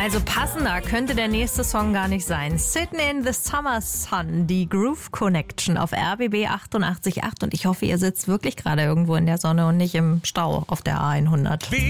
Also passender könnte der nächste Song gar nicht sein. Sitting in the Summer Sun, die Groove Connection auf RBB 88.8. Und ich hoffe, ihr sitzt wirklich gerade irgendwo in der Sonne und nicht im Stau auf der A100.